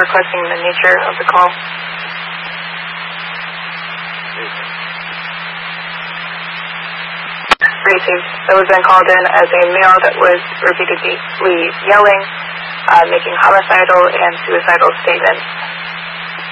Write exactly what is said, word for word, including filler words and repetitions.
requesting the nature of the call. Received. That was then called in as a male that was repeatedly yelling, uh, making homicidal and suicidal statements.